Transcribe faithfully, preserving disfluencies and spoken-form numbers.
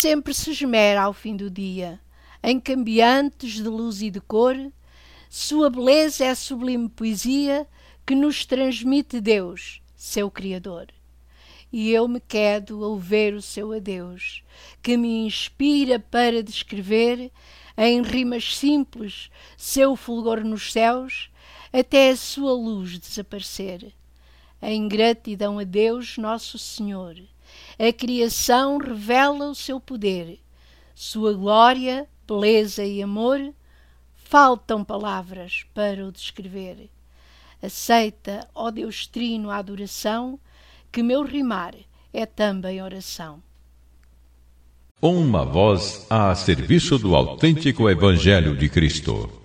sempre se esmera ao fim do dia, em cambiantes de luz e de cor. Sua beleza é sublime poesia que nos transmite Deus, seu Criador. E eu me quedo ao ver o seu adeus, que me inspira para descrever, em rimas simples, seu fulgor nos céus, até a sua luz desaparecer. Em gratidão a Deus Nosso Senhor, a criação revela o seu poder, sua glória, beleza e amor, faltam palavras para o descrever. Aceita, ó Deus Trino, a adoração, que meu rimar é também oração. Uma voz a serviço do autêntico Evangelho de Cristo.